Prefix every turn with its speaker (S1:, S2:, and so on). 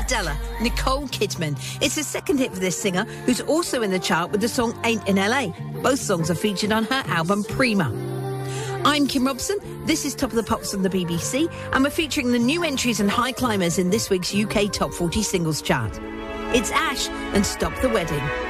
S1: Adela, Nicole Kidman. It's the second hit for this singer, who's also in the chart with the song Ain't in LA. Both songs are featured on her album Prima. I'm Kim Robson. This is Top of the Pops on the BBC, and we're featuring the new entries and high climbers in this week's UK Top 40 Singles Chart. It's Ash and Stop the Wedding.